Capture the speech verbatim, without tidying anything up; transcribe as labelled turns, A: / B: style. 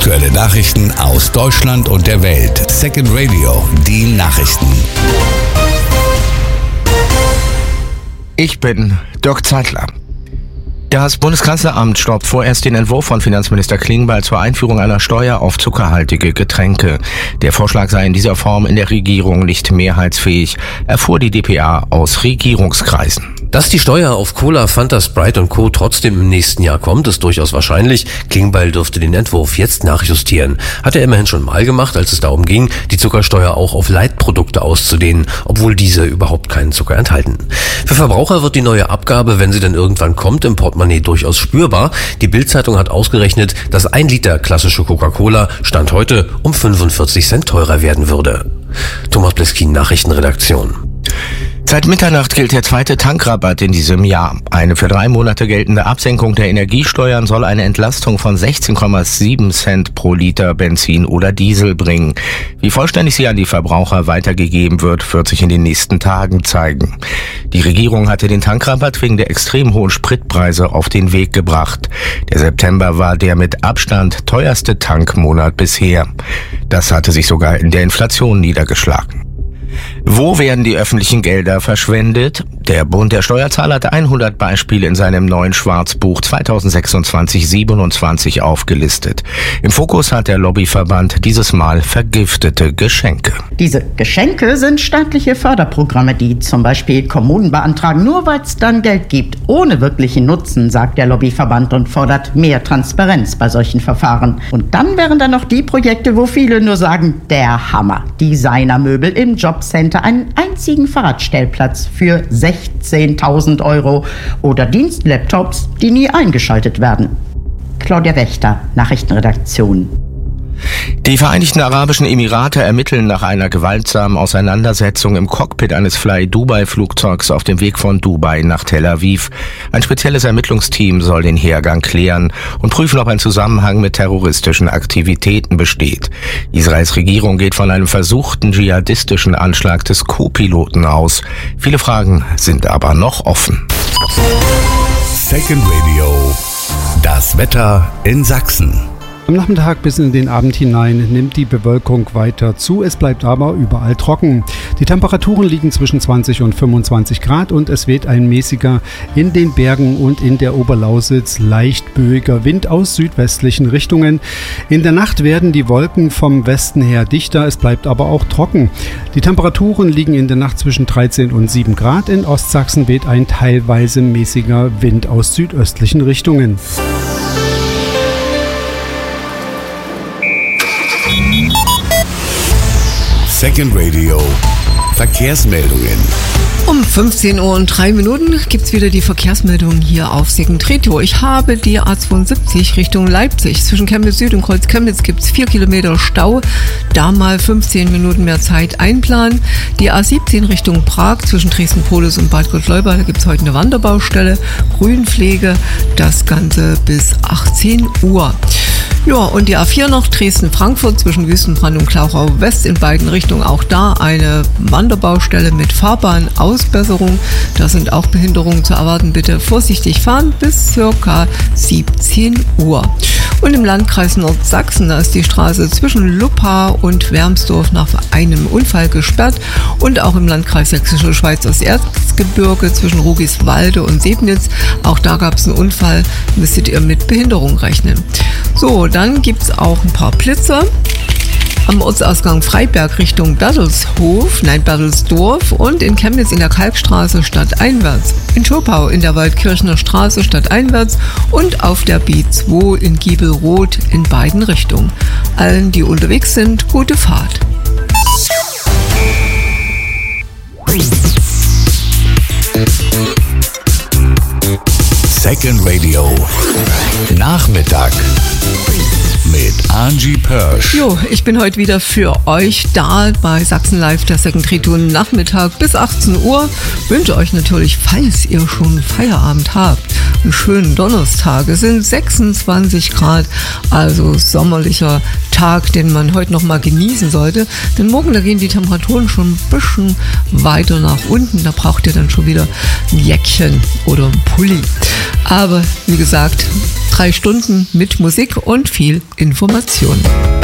A: Aktuelle Nachrichten aus Deutschland und der Welt. Second Radio, die Nachrichten.
B: Ich bin Dirk Zeitler. Das Bundeskanzleramt stoppt vorerst den Entwurf von Finanzminister Klingbeil zur Einführung einer Steuer auf zuckerhaltige Getränke. Der Vorschlag sei in dieser Form in der Regierung nicht mehrheitsfähig, erfuhr die d p a aus Regierungskreisen.
C: Dass die Steuer auf Cola, Fanta, Sprite und Co. trotzdem im nächsten Jahr kommt, ist durchaus wahrscheinlich. Klingbeil dürfte den Entwurf jetzt nachjustieren. Hat er immerhin schon mal gemacht, als es darum ging, die Zuckersteuer auch auf Leitprodukte auszudehnen, obwohl diese überhaupt keinen Zucker enthalten. Für Verbraucher wird die neue Abgabe, wenn sie dann irgendwann kommt, im Portemonnaie durchaus spürbar. Die Bild-Zeitung hat ausgerechnet, dass ein Liter klassische Coca-Cola Stand heute um fünfundvierzig Cent teurer werden würde. Thomas Bleskin, Nachrichtenredaktion.
B: Seit Mitternacht gilt der zweite Tankrabatt in diesem Jahr. Eine für drei Monate geltende Absenkung der Energiesteuern soll eine Entlastung von sechzehn Komma sieben Cent pro Liter Benzin oder Diesel bringen. Wie vollständig sie an die Verbraucher weitergegeben wird, wird sich in den nächsten Tagen zeigen. Die Regierung hatte den Tankrabatt wegen der extrem hohen Spritpreise auf den Weg gebracht. Der September war der mit Abstand teuerste Tankmonat bisher. Das hatte sich sogar in der Inflation niedergeschlagen. Wo werden die öffentlichen Gelder verschwendet? Der Bund der Steuerzahler hat hundert Beispiele in seinem neuen Schwarzbuch zweitausendsechsundzwanzig siebenundzwanzig aufgelistet. Im Fokus hat der Lobbyverband dieses Mal vergiftete Geschenke.
D: Diese Geschenke sind staatliche Förderprogramme, die zum Beispiel Kommunen beantragen, nur weil es dann Geld gibt, ohne wirklichen Nutzen, sagt der Lobbyverband und fordert mehr Transparenz bei solchen Verfahren. Und dann wären da noch die Projekte, wo viele nur sagen, der Hammer. Designermöbel im Jobcenter, einen einzigen Fahrradstellplatz für sechzehntausend Euro oder Dienstlaptops, die nie eingeschaltet werden. Claudia Wächter, Nachrichtenredaktion.
B: Die Vereinigten Arabischen Emirate ermitteln nach einer gewaltsamen Auseinandersetzung im Cockpit eines Fly-Dubai-Flugzeugs auf dem Weg von Dubai nach Tel Aviv. Ein spezielles Ermittlungsteam soll den Hergang klären und prüfen, ob ein Zusammenhang mit terroristischen Aktivitäten besteht. Israels Regierung geht von einem versuchten dschihadistischen Anschlag des Co-Piloten aus. Viele Fragen sind aber noch offen.
A: Second Radio, das Wetter in Sachsen.
E: Am Nachmittag bis in den Abend hinein nimmt die Bewölkung weiter zu, es bleibt aber überall trocken. Die Temperaturen liegen zwischen zwanzig und fünfundzwanzig Grad und es weht ein mäßiger, in den Bergen und in der Oberlausitz leicht böiger Wind aus südwestlichen Richtungen. In der Nacht werden die Wolken vom Westen her dichter, es bleibt aber auch trocken. Die Temperaturen liegen in der Nacht zwischen dreizehn und sieben Grad, in Ostsachsen weht ein teilweise mäßiger Wind aus südöstlichen Richtungen.
A: Second Radio, Verkehrsmeldungen.
F: Um fünfzehn Uhr und drei Minuten gibt's wieder die Verkehrsmeldung hier auf Second Radio. Ich habe die A zweiundsiebzig Richtung Leipzig. Zwischen Chemnitz Süd und Kreuz Chemnitz gibt's vier Kilometer Stau. Da mal fünfzehn Minuten mehr Zeit einplanen. Die A siebzehn Richtung Prag zwischen Dresden-Polis und Bad Gottleuba. Da gibt's heute eine Wanderbaustelle. Grünpflege. Das Ganze bis achtzehn Uhr. Ja, und die A vier noch Dresden-Frankfurt zwischen Wüstenbrand und Glauchau West in beiden Richtungen. Auch da eine Wanderbaustelle mit Fahrbahnausbesserung. Da sind auch Behinderungen zu erwarten. Bitte vorsichtig fahren bis ca. siebzehn Uhr. Und im Landkreis Nordsachsen, da ist die Straße zwischen Luppa und Wermsdorf nach einem Unfall gesperrt. Und auch im Landkreis Sächsische Schweiz das Erzgebirge zwischen Rugiswalde und Sebnitz. Auch da gab es einen Unfall, müsstet ihr mit Behinderung rechnen. So, dann gibt es auch ein paar Blitzer. Am Ortsausgang Freiberg Richtung Bertelshof, nein Bertelsdorf und in Chemnitz in der Kalkstraße stadteinwärts. In Schopau in der Waldkirchner Straße stadteinwärts und auf der B zwei in Giebelroth in beiden Richtungen. Allen, die unterwegs sind, gute Fahrt.
A: Second Radio, Nachmittag mit Angie Pörsch.
F: Jo, ich bin heute wieder für euch da bei Sachsen Live, der Second Radio Nachmittag bis achtzehn Uhr. Wünsche euch natürlich, falls ihr schon Feierabend habt, einen schönen Donnerstag. Es sind sechsundzwanzig Grad, also sommerlicher Tag. Tag, den man heute noch mal genießen sollte. Denn morgen, da gehen die Temperaturen schon ein bisschen weiter nach unten. Da braucht ihr dann schon wieder ein Jäckchen oder ein Pulli. Aber wie gesagt, drei Stunden mit Musik und viel Information.